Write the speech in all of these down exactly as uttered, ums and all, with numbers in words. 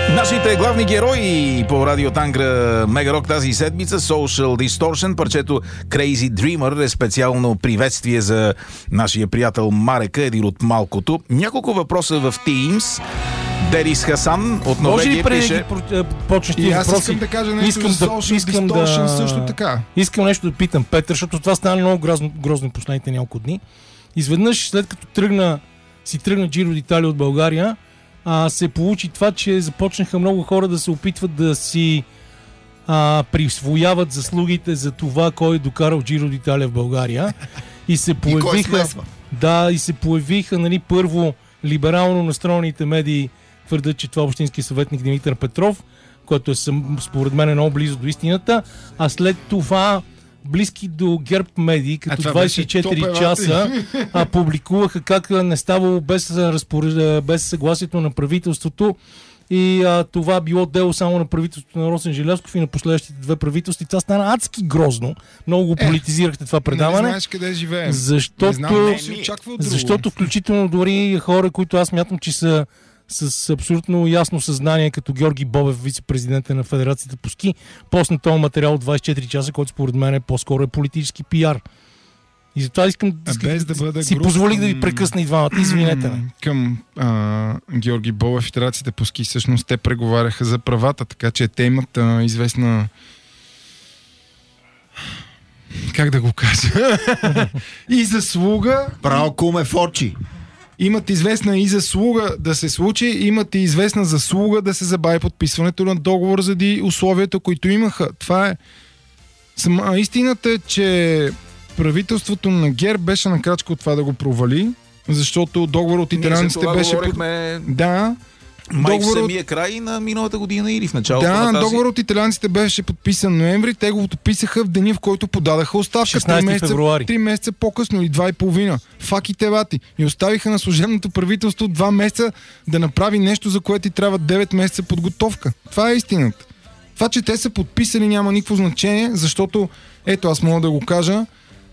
Нашите главни герои по Радио Тангра Мегарок тази седмица, Social Distortion, парчето Crazy Dreamer е специално приветствие за нашия приятел Марека, един от малкото. Няколко въпроса в Teams. Дерис Хасан от Норвегия пише... Може ли преди почнеш И аз въпроси? искам да кажа нещо искам за да, Social искам Distortion да, също така. Искам нещо да питам Петър, защото това стана много грозно, грозно последните няколко дни. Изведнъж, след като тръгна, си тръгна Giro d'Italia от България, а, се получи това, че започнаха много хора да се опитват да си а, присвояват заслугите за това, кой е докарал Giro d'Italia в България. И се появиха... да, и се появиха, нали, първо либерално настроените медии твърдят, че това е общински съветник Димитър Петров, който е според мен много близо до истината, а след това близки до ГЕРБ медии, като двайсет и четири часа, а, публикуваха как не ставало без, разпоред... без съгласието на правителството и а, това било дело само на правителството на Росен Желязков и на последващите две правителства. Това стана адски грозно. Много го политизирахте е, това предаване. Не знаеш къде живеем. Защото, не знам, не си очаква от друго. Защото включително дори хора, които аз мятам, че са с абсолютно ясно съзнание, като Георги Бобев, вице-президента на Федерацията по ски, после този материал от двайсет и четири часа, който според мен е по-скоро е политически пиар. И затова искам, искам без да бъда си груб, позволих да ви прекъсна и двамата. Извинете ме. Към а, Георги Бобев, Федерацията по ски, всъщност те преговаряха за правата, така че те имат а, известна... Как да го кажа? и заслуга... Право куме форчи. Имат известна и заслуга да се случи, имат и известна заслуга да се забави подписването на договор заради условията, които имаха. Това е... Сама истината е, че правителството на ГЕРБ беше на крачка от това да го провали, защото договор от италианците беше... Говорихме... Да. Май договор в самия от... край на миналата година или в началото да, на тази... Да, договор от италианците беше подписан ноември, те го подписаха в деня, в който подадаха оставка. шестнайсети февруари. Три месеца по-късно и два и половина. Факите вати. И оставиха на служебното правителство два месеца да направи нещо, за което ти трябва девет месеца подготовка. Това е истината. Това, че те са подписали, няма никакво значение, защото, ето аз мога да го кажа,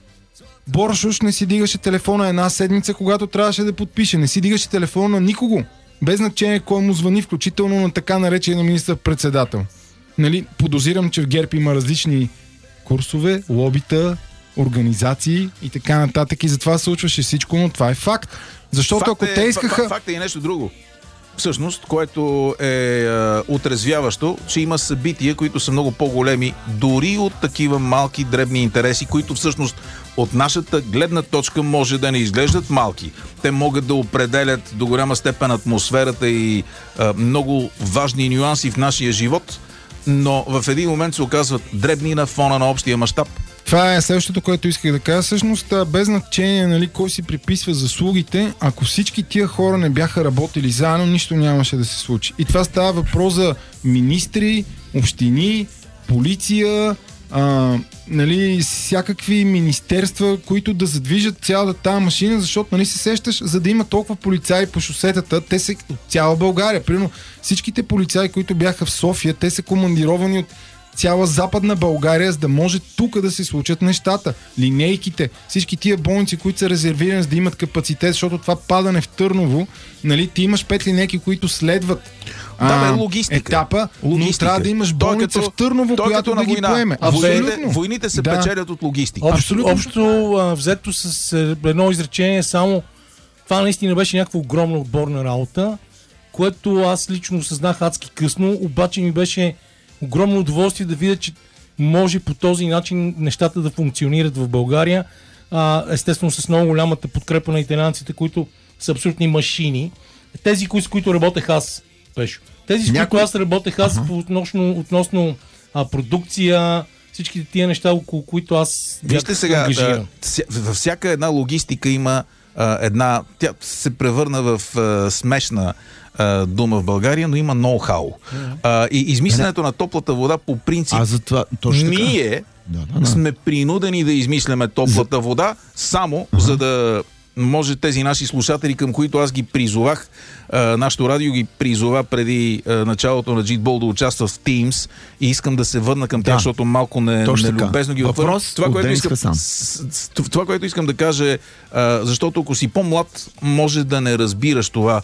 Боршуш не си дигаше телефона една седмица, когато трябваше да подпише. Не си дигаше телефона на никого. Без значение кой му звъни, включително на така наречения министър-председател. Нали, подозирам, че в ГЕРБ има различни курсове, лобита, организации и така нататък. И затова случваше всичко, но това е факт. Защото факт ако е, те искаха... Факт е и нещо друго. Всъщност, което е, е отрезвяващо, че има събития, които са много по-големи, дори от такива малки, дребни интереси, които всъщност от нашата гледна точка може да не изглеждат малки. Те могат да определят до голяма степен атмосферата и е, много важни нюанси в нашия живот, но в един момент се оказват дребни на фона на общия мащаб. Това е следващото, което исках да кажа. Всъщност, без значение, нали, кой си приписва заслугите, ако всички тия хора не бяха работили заедно, нищо нямаше да се случи. И това става въпрос за министри, общини, полиция, а, нали, всякакви министерства, които да задвижат цялата тази машина, защото, нали, се сещаш, за да има толкова полицаи по шосетата, те са от цяла България. Примерно всичките полицаи, които бяха в София, те са командировани от цяла Западна България, за да може тук да се случат нещата. Линейките, всички тия болници, които са резервирани, за да имат капацитет, защото това падане в Търново, нали, ти имаш пет линейки, които следват да, бе, а, логистика. етапа, логистика. Но трябва да имаш болница като, в Търново, която да ги война. поеме. Войните, войните се да. печелят от логистика. Общо, общо а, взето с едно изречение, само това наистина беше някаква огромна отборна работа, което аз лично осъзнах адски късно, обаче ми беше огромно удоволствие да видя, че може по този начин нещата да функционират в България. А, естествено с много голямата подкрепа на италианците, които са абсолютни машини. Тези, кои, с които работех аз, Пешо. Тези, с Някой... които аз работех аз uh-huh. относно, относно а, продукция, всичките тия неща, около които аз Вижте сега, да, във всяка една логистика има а, една... Тя се превърна в а, смешна а, дума в България, но има ноу-хау. А, и измисленето на топлата вода по принцип... А затова, точно така. Ние да, да, да. сме принудени да измисляме топлата вода, само uh-huh. за да може тези наши слушатели, към които аз ги призовах, а, нашото радио ги призова преди а, началото на Джитбол да участва в Teams и искам да се върна към тях, да. Защото малко не, нелюбезно ги отвърна. Това, което искам, с, с, това, което искам да кажа е, а, защото ако си по-млад, може да не разбираш това.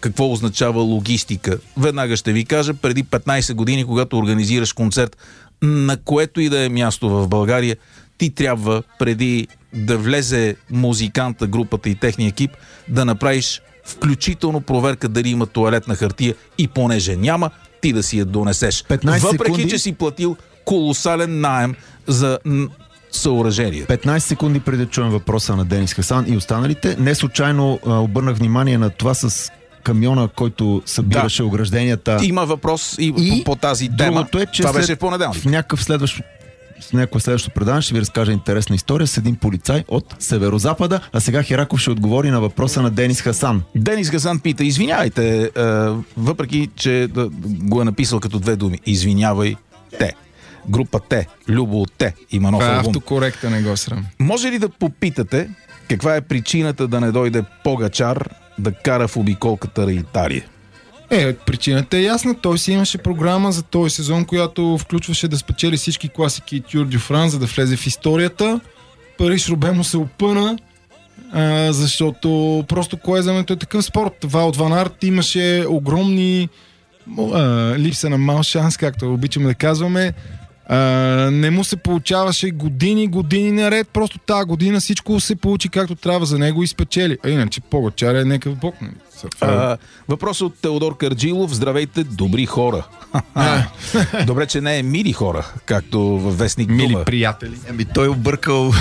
какво означава логистика. Веднага ще ви кажа, преди петнайсет години, когато организираш концерт, на което и да е място в България, ти трябва преди да влезе музиканта, групата и техния екип, да направиш включително проверка дали има тоалетна хартия и понеже няма, ти да си я донесеш. Въпреки, секунди... че си платил колосален наем за н- съоръжение. петнайсет секунди преди да чуем въпроса на Денис Хасан и останалите. Не случайно а, обърнах внимание на това с камиона, който събираше Да. огражденията. Има въпрос и, И по, по тази тема. Е, че това след... беше в понеделник. В някакъв следващ в някакво следващо предаване ще ви разкажа интересна история с един полицай от Северозапада, а сега Хераков ще отговори на въпроса на Денис Хасан. Денис Хасан пита, извинявайте, е, въпреки, че да, го е написал като две думи. Извинявай те. Група Те, Любо от Те, има нов Това е албум. автокоректа, не го срам. Може ли да попитате каква е причината да не дойде Погачар да кара в обиколката на Италия? Е, причината е ясна. Той си имаше програма за този сезон, която включваше да спечели всички класики Тюр дю Фран, за да влезе в историята. Париж Робе му се опъна, а, защото просто коезането е такъв спорт. Ваут Ван Арт имаше огромни а, липса на мал шанс, както обичаме да казваме. А, не му се получаваше години, години наред. Просто тази година всичко се получи както трябва за него и спечели. А иначе Погачар е някакъв бог. Нали? А, въпрос от Теодор Карджилов. Здравейте, добри хора. Добре, че не е мили хора, както във вестник Мили Дума. приятели. Еми той объркал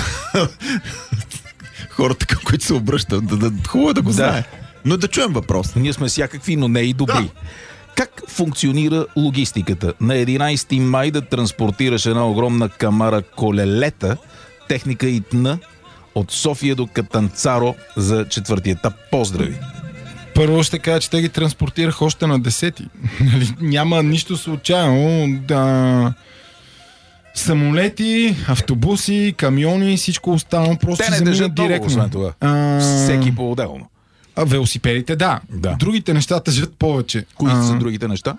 хората, към които се обръща. Да, да, хубаво е да го Да. знае. Но да чуем въпрос. Ние сме всякакви, но не и добри. Да. Как функционира логистиката? На единайсети май да транспортираш една огромна камара колелета, техника и тна, от София до Катанцаро за четвърти етап. Поздрави! Първо ще кажа, че те ги транспортирах още на десети. Нали, няма нищо случайно. Да... Самолети, автобуси, камиони, всичко останало просто Те не се държат минат много, директно. освен това. А... Всеки по-отделно. А, велосипедите, да. Да. Другите неща тежат повече. Кои а... са другите неща?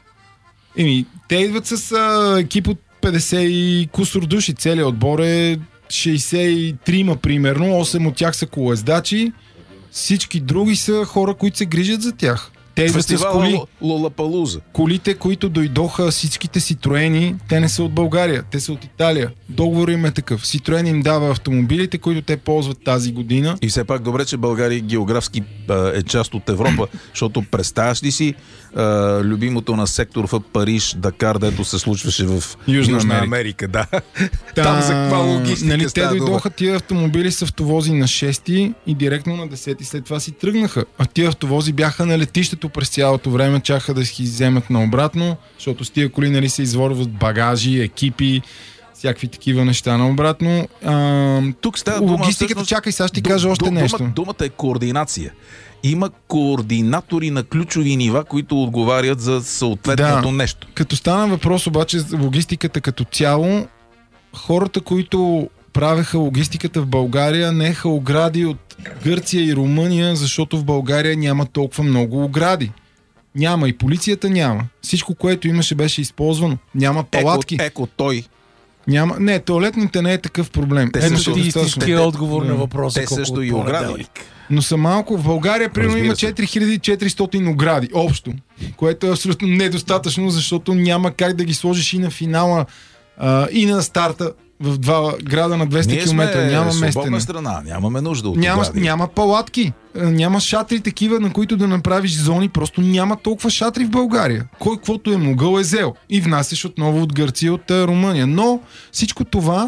Еми, те идват с а, екип от петдесет и кусор души. Целият отбор е шейсет и три примерно. осем от тях са колоездачи. Всички други са хора, които се грижат за тях. Те идват с Фестивал коли. Лолапалуза. Колите, които дойдоха, всичките Ситроени, те не са от България, те са от Италия. Договор им е такъв. Ситроен им дава автомобилите, които те ползват тази година. И все пак добре, че България географски а, е част от Европа, защото представяш ли си а, любимото на сектор в Париж, Дакар, дето се случваше в Южна Южна Америка. Америка, да. Там за каква логистика нали, те става дума? дойдоха тия автомобили с автовози на шести и директно на десети след това си тръгнаха. А тия автовози бяха на летището през цялото време, чаха да ги вземат наобратно, защото с тия коли нали, се изворват багажи, екипи, всякакви такива неща наобратно. А, Тук става дума, логистиката, всъщност, чакай, сега ще ти ду- кажа още ду- нещо. Думата, думата е координация. Има координатори на ключови нива, които отговарят за съответното Да. нещо. Като стана въпрос обаче за логистиката като цяло, хората, които правеха логистиката в България, нееха огради от Гърция и Румъния, защото в България няма толкова много огради. Няма и полицията няма. Всичко, което имаше, беше използвано. Няма палатки. Еко, еко той. Няма... Не, туалетните не е такъв проблем. Те Ето, също ще Ти достатъчно. истинския отговор Да. на въпроса. Те колко също от и огради. понеделник. Но са малко. В България, примерно, Разбира има се. четири хиляди и четиристотин огради общо, което е абсолютно недостатъчно, защото няма как да ги сложиш и на финала, а, и на старта в два града на двеста Ние километра. сме Няма свободна местене. страна, нямаме нужда от Няма, огради. няма палатки, а, няма шатри такива, на които да направиш зони. Просто няма толкова шатри в България. Кой каквото е могъл е взел. И внасяш отново от Гърция, от а, Румъния. Но всичко това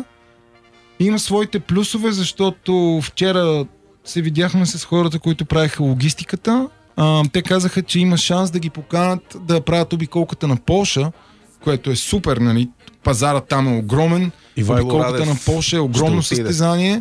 има своите плюсове, защото вчера се видяхме с хората, които правиха логистиката. А, те казаха, че има шанс да ги поканат да правят обиколката на Полша, което е супер, нали? Пазарът там е огромен. Ивайло Обиколката Радев на Полша е огромно ще отиде. състезание.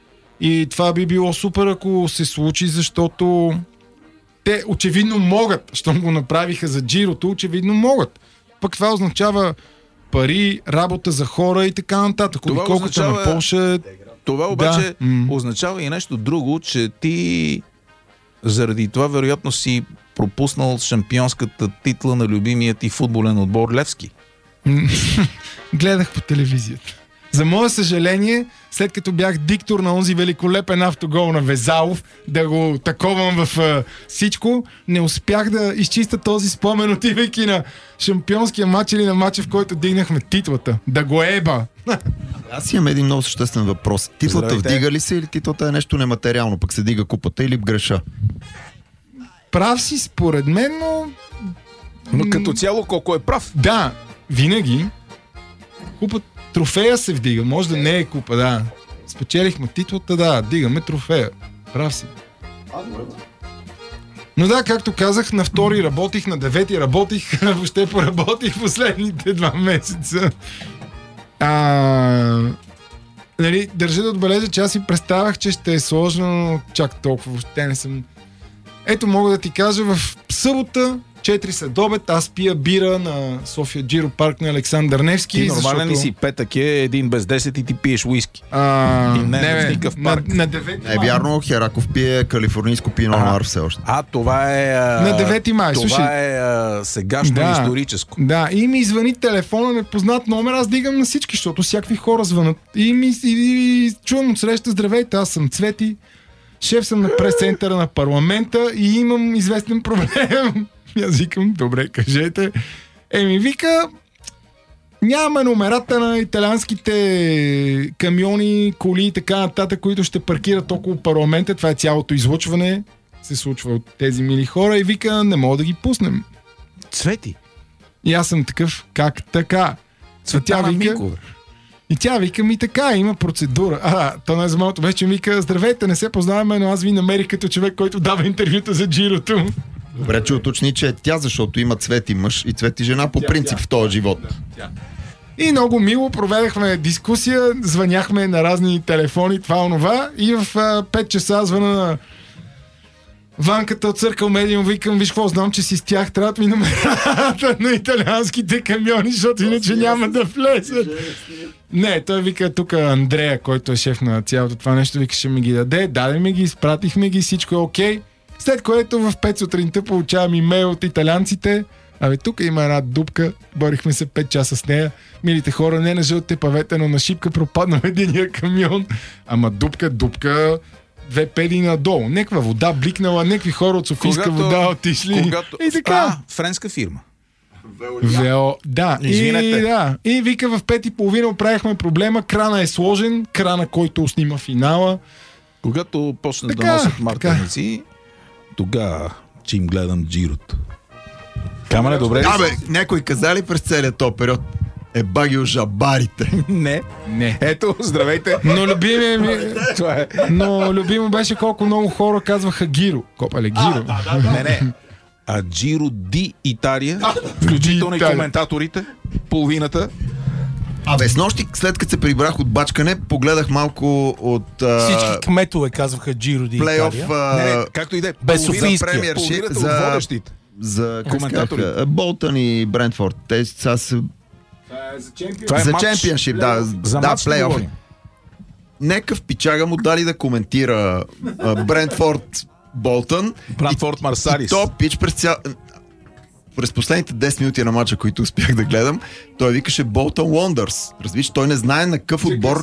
И това би било супер, ако се случи, защото те очевидно могат. Щом го направиха за джирото, очевидно могат. Пък това означава пари, работа за хора и така нататък. Това Обиколката означава- на Полша е... Това обаче Да. М. означава и нещо друго, че ти заради това вероятно си пропуснал шампионската титла на любимия ти футболен отбор Левски. Гледах по телевизията. За мое съжаление, след като бях диктор на онзи великолепен автогол на Везалов, да го таковам в а, всичко, не успях да изчиста този спомен, отивайки на шампионския матч или на матча, в който дигнахме титлата. Да го еба! Аз имам един много съществен въпрос. Титлата Здравейте. вдига ли се или титлата е нещо нематериално, пък се дига купата или греша? Прав си според мен, но... Но като цяло колко е прав. Да, винаги купа, трофея се вдига. Може да не е купа, да. Спечелихме титлата, да, дигаме трофея. Прав си. Но да, както казах, на втори работих, на девети работих, въобще поработих последните два месеца. А, нали, държа да отбележа, че аз си представях, че ще е сложно, но чак толкова въобще не съм. Ето мога да ти кажа, в събота четири следобед, аз пия бира на София Джиро парк на Александър Невски. Ти нормален защото... ли си? Петък е един без десет и ти пиеш уиски. А, И не е в бе, никакъв на, парк. на девети Не е вярно, Хераков пие калифорнийско пино А. нуар все още. А, това е... А, На девети май, това слушай. е а, сегашно Да. историческо. Да, и ми звъни телефона, непознат номер, аз дигам на всички, защото всякакви хора звънат. И ми и, и, и чувам от среща, здравейте, аз съм Цвети, шеф съм на прес-центъра на парламента и имам известен проблем. И аз викам, добре, кажете. Еми, вика, нямаме номерата на италианските камиони, коли и така нататък, които ще паркират около парламента. Това е цялото излъчване. Се случва от тези мили хора и вика, не мога да ги пуснем. Цвети. И аз съм такъв, как така? Цветана вика, Микова. и тя вика, ми така, има процедура. А, то не е за малко, вече ми вика, здравейте, не се познаваме, но аз ви намерих като човек, който дава интервюта за Джирото. Добре, че уточни, че е тя, защото има Цвети мъж и Цвети жена по принцип в този живот. И много мило проведахме дискусия, звъняхме на разни телефони, това онова, и в а, пет часа звъна на Ванката от Църкъл Медиум, викам, виж какво, знам, че си с тях, трябва да ми номерата на италианските камиони, защото иначе няма да влезат. Не, той вика тук Андрея, който е шеф на цялото това нещо, вика, ще ми ги даде, даде ми ги, изпратихме ги, всичко е окей. След което в пет сутринта получавам имейл от италианците. Абе, тук има една дупка, борихме се пет часа с нея. Милите хора, не на жълтите павета, но на шипка пропадна единия камион. Ама дупка, дупка, две педи надолу. Неква вода бликнала, некви хора от Софийска Когато- вода отишли. Когато... И така. А, френска фирма. Вео, да. Извинете. И, да. И вика в пет и половина оправихме проблема. Крана е сложен, крана, който снима финала. Когато почнат Така, да носят така. мартеници, тогава, че им гледам джирото. Камене, добре ли Абе, си? някой каза ли през целият този период? Е багил жабарите. Не. Не. Ето, здравейте. Но любимия ми... Това е. Но любимо беше колко много хора казваха Гиро. Копале, Гиро. Не, не. А Джиро Ди Италия, включително и Италия. коментаторите, половината. Абе, с нощи, след като се прибрах от бачкане, погледах малко от а, Всички кметове казваха Джиро ди плейоф Италия. Не, не, а, както и да е. Без половина- Софийския. Премиер половината за- от водещите. за Коментатори. коментатори. Болтън и Брентфорд. Те сега са Това е за матч. чемпионшип, да, За да, матч ли плейоф. говорим? Нека в пичага му дали да коментира а, Брентфорд Болтън. Брантфорд Марсалис. И то пич през цял... През последните десет минути на матча, които успях да гледам, той викаше Болтън Уондърс. Разбираш, той не знае на какъв отбор...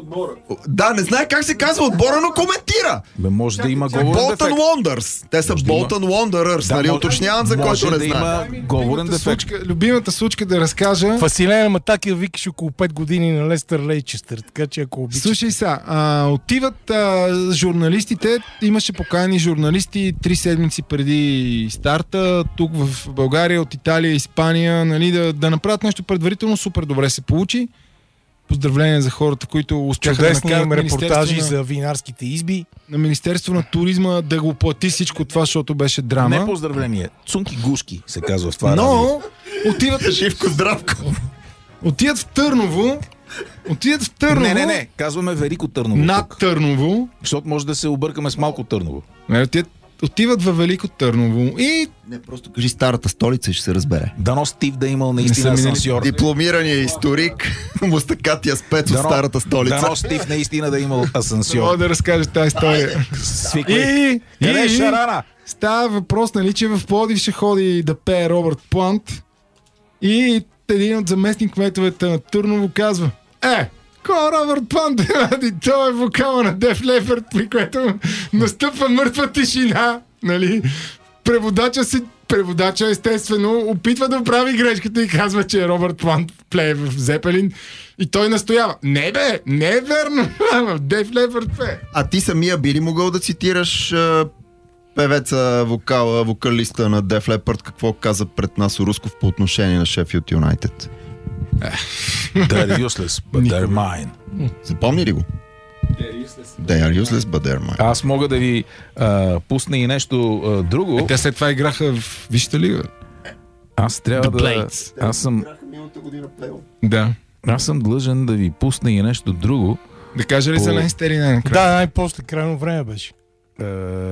Да, не знае как се казва отбора, но коментира! Бе, може да има говорен Болтън дефект. Уондърс. Те са Може да има. Болтън Уондърърс, Да, нали? може- Уточнявам за може който не да знае. има говорен Любимата дефект. случка, любимата случка да разкажа. Василена Матакия викаше около пет години на Лестър Лейчестър, така че ако обичаш... Слушай са, а, отиват а, журналистите, имаше покани журналисти три седмици преди старта, тук в България, от Италия, Испания, нали, да, да направят нещо предварително, супер добре се получи. Поздравления за хората, които успяха Чудесни да им накарат репортажи Министерство на, за винарските изби. на Министерство на туризма да го плати всичко това, защото беше драма. Не поздравление. Цунки гушки се казва в това радио. Но отиват, Живко Здравко. отиват в Търново, отиват в Търново, Не, не, не. Казваме Велико Търново. над тук. Търново, Защото може да се объркаме с Малко Търново. не, отиват, отиват във Велико Търново и Не, просто кажи старата столица и ще се разбере. Дано Стив да е имал наистина Не са минали- асансьор. Дипломираният историк Мустакатия спец от Дано- старата столица. Дано Стив наистина да е имал мога асансьор. да разкажа тази история. Свиквай. И, Къде е и, Шарана? става въпрос, нали, че в Пловдив ще ходи да пее Робърт Плант и един от заместник кметовете на Търново казва: Е, Кой Робърт Плант? И той е вокала на Def Leppard, при което настъпва мъртва тишина. Нали? Преводача си, преводача естествено опитва да прави грешката и казва, че Робърт Плант плее в Зепелин. И той настоява. Не бе, не е верно. В Def Leppard пее. А ти самия би ли могъл да цитираш а, певеца, вокала, вокалиста на Def Leppard, какво каза пред нас Русков по отношение на Шеффилд Юнайтед? They're useless, but they're mine. Запомни ли го? They are useless, but they're mine. Аз мога да ви а, пусна и нещо а, друго. Е, те след това играха в Висшата лига. Аз трябва The да... Blades. Аз съм, Да. аз съм длъжен да ви пусна и нещо друго. Да кажа ли По- за Лейнстер и най-накрая? Да, най-после крайно време беше. Е,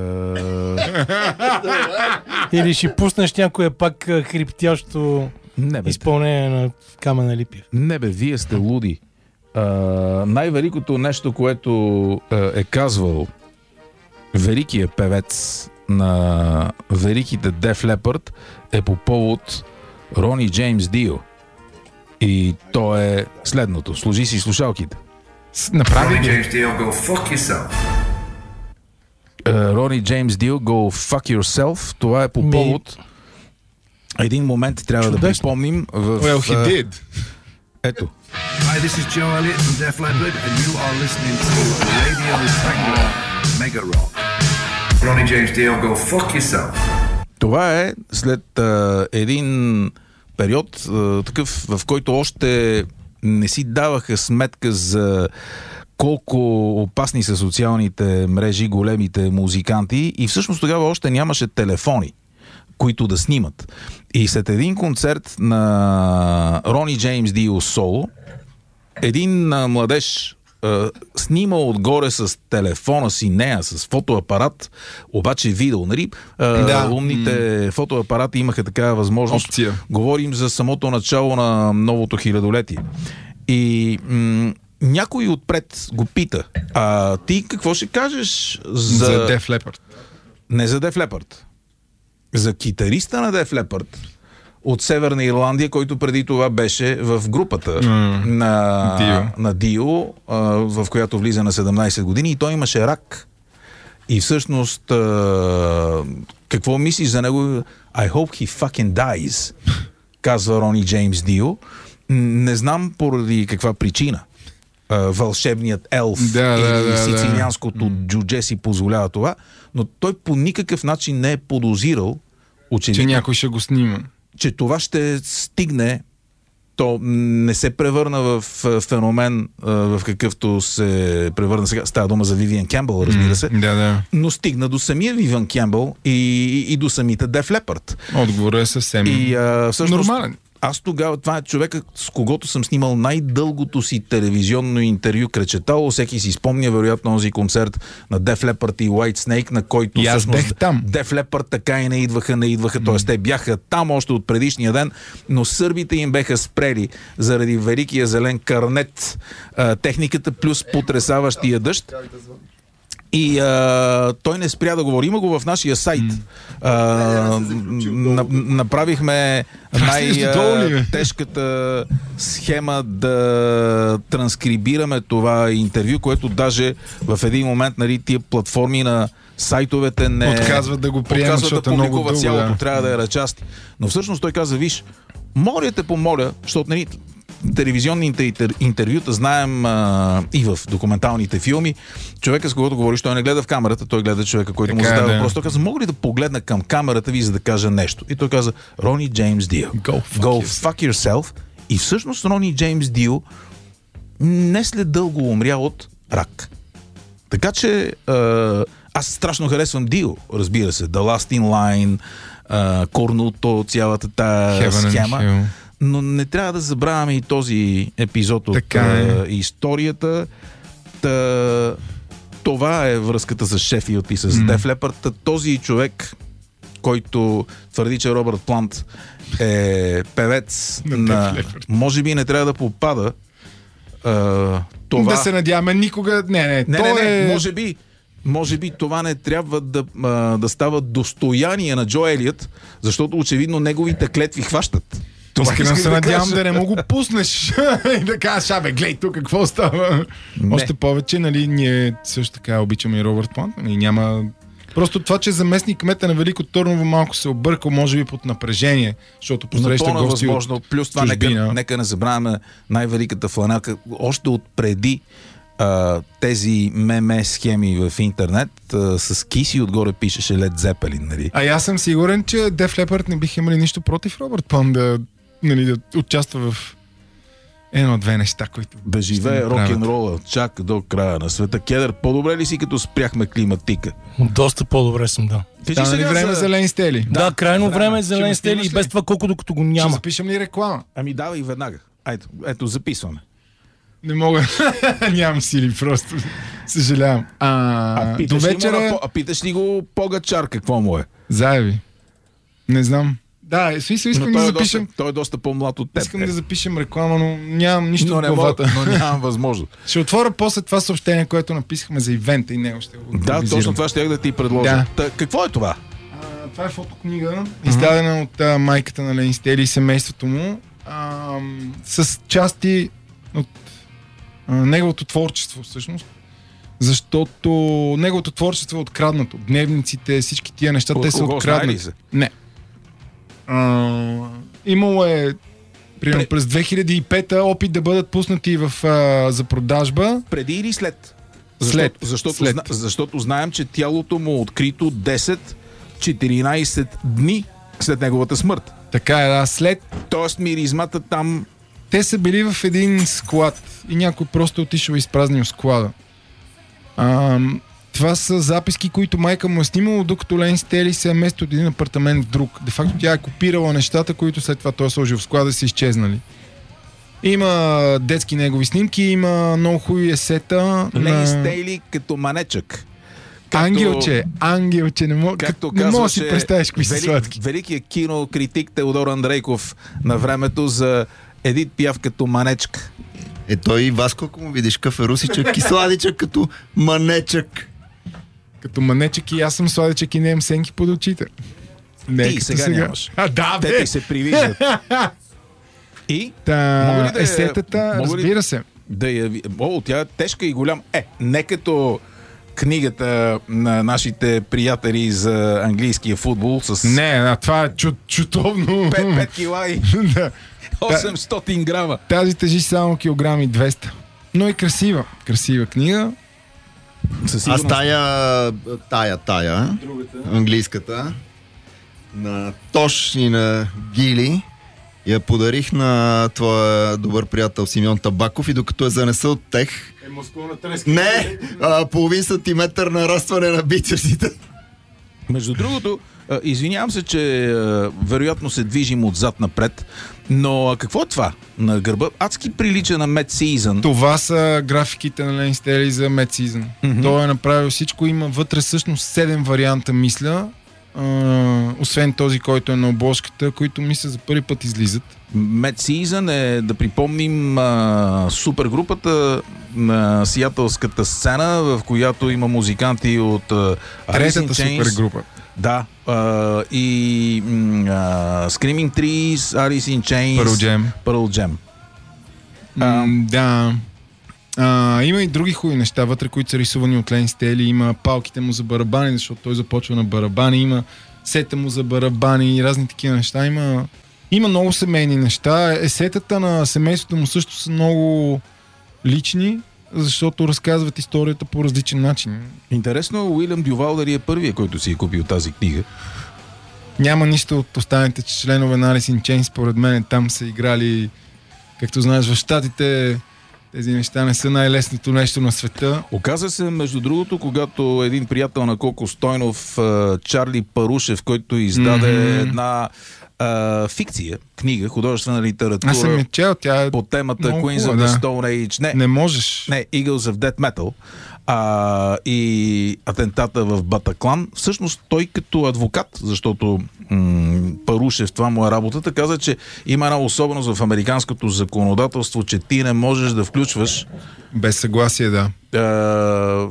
Или ще пуснеш някое пак а, хриптящо не, бе, изпълнение на Камена Липиев. не бе, вие сте луди. А, най-великото нещо, което а, е казвал великият певец на великите Def Leppard е по повод Рони Джеймс Дио. И то е следното. Сложи си слушалките. С- Направи Ronnie ги. James Dio, go fuck yourself. Рони Джеймс Дио, Go Fuck Yourself. Това е по Ми- повод един момент трябва да Чудесно. припомним в... Well, he а, did. Ето. Hi, this is Joe Elliott from Def Leppard, and you are listening to Radio Tango Mega Rock. Ronnie James Dio, go fuck yourself. Това е след а, един период, а, такъв, в който още не си даваха сметка за колко опасни са социалните мрежи, големите музиканти, и всъщност тогава още нямаше телефони, които да снимат. И след един концерт на Рони Джеймс Дио соло, един а, младеж а, снимал отгоре с телефона си, нея с фотоапарат, обаче видео, нали? А, Да. умните фотоапарати имаха такава възможност. Опция. Говорим за самото начало на новото хилядолетие. И м- някой отпред го пита: а ти какво ще кажеш за... За Def Leppard. Не за Def Leppard. За китариста на Def Leppard от Северна Ирландия, който преди това беше в групата Mm. на, Dio. на Дио, а, в която влиза на седемнайсет години, и той имаше рак. И всъщност а, какво мислиш за него? I hope he fucking dies, казва Рони Джеймс Дио. М, Не знам поради каква причина а, вълшебният елф Да, да, или да, да. сицилианското джудже си позволява това, но той по никакъв начин не е подозирал, Че очевидно, някой ще го снима. че това ще стигне. То не се превърна в а, феномен, а, в какъвто се превърна сега. Става дума за Вивиан Кембъл, разбира се. Да, да. Но стигна до самия Вивиан Кембъл и, и до самите Def Leppard. Отговорът е съвсем И а, всъщност, нормален. аз тогава, това е човека, с когото съм снимал най-дългото си телевизионно интервю, кречетало. Всеки си спомня, вероятно, този концерт на Def Leppard и White Snake, на който И аз всъщност бех там. Def Leppard така и не идваха, не идваха. Mm. Т.е. те бяха там още от предишния ден, но сърбите им беха спрели заради великия зелен карнет, а, техниката плюс потресаващия дъжд. И а, той не спря да говори. Има го в нашия сайт. А, на, направихме долу ли, бе? най-тежката схема да транскрибираме това интервю, което даже в един момент, нали, тия платформи на сайтовете не Отказват да го приемат, отказват защото да е много публикуват дълго, цялото, да. трябва да е ръчасти. Но всъщност той каза: виж, моля те помоля, защото, нали, телевизионните интер- интервюта знаем а, и в документалните филми, човека, с когото говориш, той не гледа в камерата, той гледа човека, който му Така е, задава да. въпрос. Той каза: мога ли да погледна към камерата ви, за да кажа нещо? И той каза: Рони Джеймс Дио. Go fuck Go yourself. fuck yourself. И всъщност Рони Джеймс Дио не след дълго умря от рак. Така че а, аз страшно харесвам Дио, разбира се. The Last in Line, а, Корнуто, цялата тая Heaven and схема. Hell. Но не трябва да забравяме и този епизод от Така е. а, историята. Та, това е връзката с Шефилд и с mm. Def Leppard. Та, този човек, който твърди, че Робърт Плант е певец На на... Def Leppard. Може би не трябва да попада а, това... Да се надяваме никога... Не, не, Не, то не, не, е... може би, може би това не трябва да, а, да става достояние на Джо Елиот, защото очевидно неговите клетви хващат. Това Искрено исках се да надявам кажа. да не му го пуснеш и да кажеш, абе, гледай тук какво става. Не. Още повече, нали, ние също така обичаме и Робърт Плант. Нали, няма... Просто това, че заместник кмета на Велико Търново малко се объркал, може би под напрежение, защото посреща Напълно гости възможно. от Плюс това, нека, чужбина. нека не забравяме най-великата фланелка. Още от преди а, тези меме схеми в интернет, а, с киси отгоре пишеше Led Zeppelin, нали? А и аз съм сигурен, че Def Leppard не биха имали нищо против Робърт Плант да, нали, да участва в едно-две неща, които Да ще живее направят. рок-н-рола, чак до края на света. Кедър, по-добре ли си като спряхме климатика? Доста по-добре съм, да. Кажи Стана ли сега време за Лейн Стели? Да, крайно време. време е за Ще Лен го Стели и снимаш без ли? това колко докато го Ще няма. запишем ли реклама? Ами давай веднага. Ето, ето записваме. Не мога. Нямам сили, просто. Съжалявам. А, А, до питаш, ли му вечера... на, по- а питаш ли го Погачар какво му е? Заеви. Не знам. Да, смисъл, искам Но да той, е запишем... доста, той е доста по-млад от теб. Искам е. да запишем реклама, но нямам нищо но, в не мога, главата. но нямам възможност. Ще отворя после това съобщение, което написахме за ивента и него ще го Да, импровизирам. точно това ще я да ти предложа. Да. Та, какво е това? А, това е фотокнига, издадена от а, майката на Лейн Стели и семейството му, а, с части от а, неговото творчество всъщност. Защото неговото творчество е откраднато. Дневниците, всички тия неща, От те са кого, знае ли откраднати. се? Не. А, имало е примерно Пре- през две хиляди и пета опит да бъдат пуснати в, а, за продажба. Преди или след? След. Защото, защото, След. зна- защото знаем, че тялото му е открито десет-четиринайсет дни след неговата смърт. Така е, да, след Тоест миризмата там... те са били в един склад и някой просто е отишъл и изпразнил склада. А, това са записки, които майка му е снимала, докато Лейн Стели се е местил от един апартамент в друг. Де факто тя е копирала нещата, които след това той е сложил в склада и са изчезнали. Има детски негови снимки, има много хубави есета. Лейн на... Стейли като манечък. Ангелче, ангелче, не мога, Както не мога да си казваше представиш кои са вели, сладки. великият кинокритик Теодор Андрейков на времето за Едит Пиаф като манечка. Е, той и Васко, ако му видиш каферусичък и сладичък като манечък. Като манечек и аз съм сладичък и не имам сенки под очите. Не, Ти като сега нямаш. А, да, Те бе! ти се привиждат. И Мога Та, ли да я- есетата, мога ли- разбира се. да я... ви- О, тя е тежка и голям. Е, не като книгата на нашите приятели за английския футбол с Не, а, това е чу, чутовно. пет кила и Да. осемстотин грама. Тази тежи само килограми и двеста. Но е красива. Красива книга. Със Аз сигурност. тая, тая, тая, английската, на Тош и на Гили, я подарих на твоя добър приятел Симеон Табаков и докато е занеса от тех, Е, мускулна треска. не, а, половин сантиметър нарастване на бицепсите. Между другото, а, извинявам се, че а, вероятно се движим отзад напред, но а, какво е това на гърба? Адски прилича на Mad Season. Това са графиките на Лейн Стели за Mad Season. Мгм. Той е направил всичко. Има вътре всъщност седем варианта, мисля. А, освен този, който е на обложката, които мисля за първи път излизат. Mad Season е, да припомним, а, супергрупата на сиатълската сцена, в която има музиканти от а, Alice in Третата Chains. супергрупа. Да, а, и м, а, Screaming Trees, Alice in Chains, Pearl Jam. Pearl Jam. М, да. А, има и други хубави неща вътре, които са рисувани от Лейн Стели. Има палките му за барабани, защото той започва на барабани. Има сета му за барабани и разни такива неща. Има, има много семейни неща. Есетата на семейството му също са много лични, защото разказват историята по различен начин. Интересно, Уилям Дювал дали е първия, който си е купил тази книга. Няма нищо от останалите членове на Alice in Chains, според мен там са играли, както знаеш, в Щатите тези неща не са най-лесното нещо на света. Оказа се, между другото, когато един приятел на Коко Стойнов, а, Чарли Парушев, който издаде Мгм. една а, фикция, книга, художествена литература Аз съм я чел, тя е... по темата много Queens of хубава, the да. Stone Age. Не, Не можеш. не, Eagles of Death Metal а, и атентата в Батаклан. Всъщност той като адвокат, защото м- Парушев, това му е работата, каза, че има една особеност в американското законодателство, че ти не можеш да включваш Без съгласие, да. а,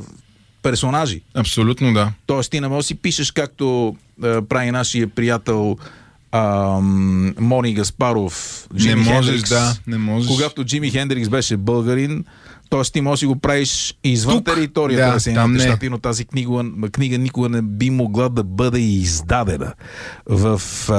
персонажи. Абсолютно да. Тоест ти не можеш да си пишеш както а, прави нашия приятел ам, Мони Гаспаров, Джими Не можеш, Хендрикс. да, не можеш. Когато Джими Хендрикс беше българин, т.е. ти можеш да си го правиш извън Тук, територията да, на Съединените там не. щати, но тази книга, книга никога не би могла да бъде издадена в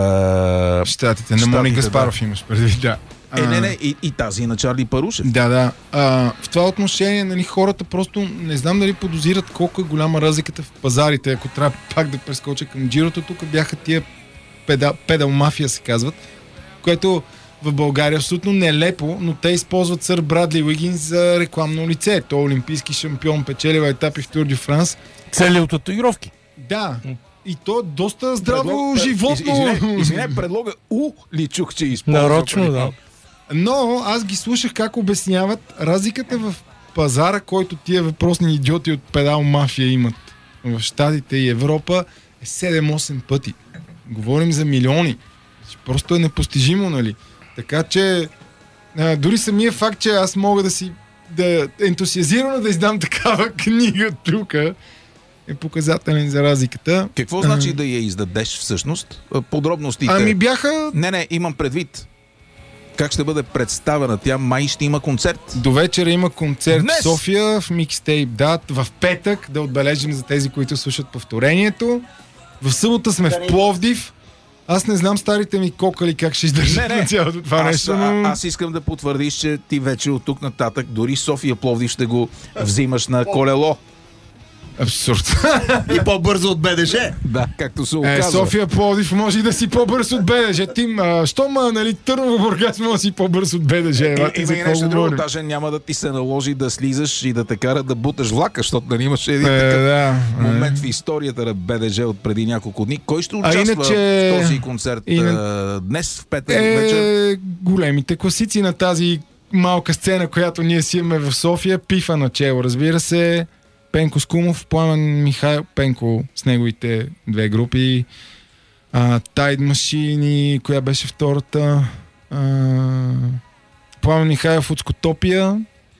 а, Щатите, на Щатите, Мони да. Гаспаров имаш предвид, да. Е, А, не, не, и, и тази на Чарли Парушев. Да, да. А, в това отношение, нали, хората просто не знам дали подозират колко е голяма разликата в пазарите. Ако трябва пак да прескоча към Джирото, тук бяха тия педал, педал мафия се казват, което в България е абсолютно нелепо, но те използват сър Брадли Уигинс за рекламно лице. Той е олимпийски шампион, печелива етапи в Тур дю Франс. Цели от татуировки. Да. И то е доста здраво Предлог- животно. Извинявай, извинявай, предлога У ли чух, че използва. Нарочно, да. Но аз ги слушах как обясняват разликата в пазара, който тия въпросни идиоти от педал мафия имат в Щатите и Европа е седем-осем пъти. Говорим за милиони. Просто е непостижимо, нали? Така че а, дори самия факт, че аз мога да си да ентусиазирано да издам такава книга тук е показателен за разликата. Какво значи да я издадеш всъщност? Подробностите. Ами бяха Не, не, имам предвид. Как ще бъде представена тя? Май ще има концерт. до вечера има концерт Днес? в София, в микстейп дат, в петък, да отбележим за тези, които слушат повторението. В събота сме в Пловдив. Аз не знам старите ми кокали как ще издържат Не, не. на цялото това Аз, нещо, а, но... аз искам да потвърдиш, че ти вече от тук нататък дори София Пловдив ще го взимаш на колело. Абсурд. И по-бързо от БДЖ. Да, както се Е, оказва. София Пловдив може и да си по-бърз от БДЖ. Тим, а, що ма, нали, Търново Бургас може да си по-бърз от БДЖ. Е, Елате, има за и какво нещо друго. говорим? Даже няма да ти се наложи да слизаш и да те кара да буташ влака, защото нали имаше един Е, такъв да. момент в историята на БДЖ от преди няколко дни. Кой ще участва иначе- в този концерт Ина- а, днес в петък вечер? Е, големите класици на тази малка сцена, която ние си имаме в София. Пифа начело, разбира се. Пенко Скумов, Пламен Михаил Пенко с неговите две групи. А, Тайд Машини, коя беше втората? А, Пламен Михайлов от Скотопия.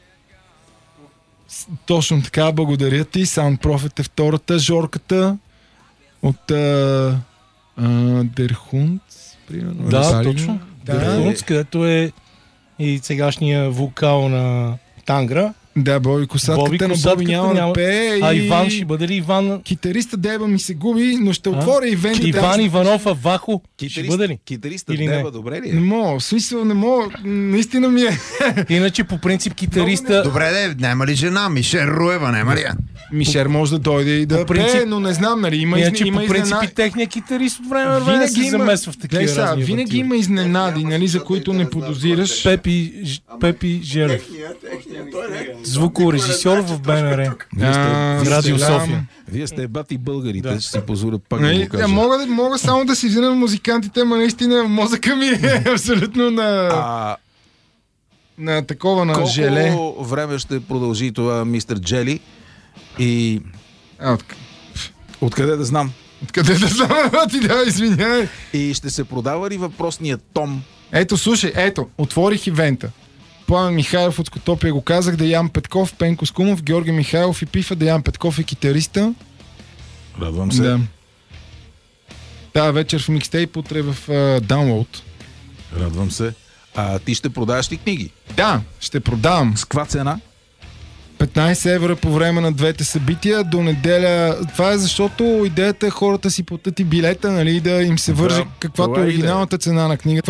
С- Точно така, благодаря ти. Sound Prophet е втората. Жорката от а, а, Дерхунд. Примерно. Да, Разбрали ли? точно. Да. Дерхунц, където е и сегашния вокал на Тангра. Да, Боби Косатката, Боби на Боби Косатката няма да няма. пее. А и... Иван ще бъде ли Иван? Китариста Деба ми се губи, но ще отворя ивента. Иван Иванов Авахо ще Китарист- бъде ли? Китариста Или не? Дева, добре ли? Не е? мога, в смисъл не мога, наистина ми е. Иначе по принцип китариста... Добре, де, няма ли жена? Мишер Руева, няма ли я? Мишер може да дойде и да По принцип- пее, но не знам, нали, има, изне, Иначе има по принцип изненади. и техният китарист от време на време се замесва в такива Гледай сега, разни винаги авантюри. има изненади, нали, за които не подозираш. Пепи, Ж- Пепи Желев. Звукорежисьор в БНР. Вие сте, А, вие Радио сте- София. Вие сте бати българите, Да. ще си позволя пак да Нали, го кажа. мога, да- мога само да си взема музикантите, ама наистина мозъка ми е абсолютно на, А на такова, на колко желе. време ще продължи това мистер Джели и А, от, откъде да знам? откъде да знам, а ти да, извиняй. И ще се продава ли въпросният том? Ето, слушай, ето, отворих ивента. Пламен Михайлов от Скотопия го казах, Деян Петков, Пенко Скумов, Георги Михайлов и Пифа, Деян Петков е китариста. Радвам се. Да. Тая вечер в микстейп, утре в uh, Download. Радвам се. А ти ще продаваш ли книги? Да, ще продавам. С каква цена? петнайсет евро по време на двете събития до неделя. Това е защото идеята е хората си платят и билета, нали, да им се върже Да, каквато това е е оригиналната цена на книгата.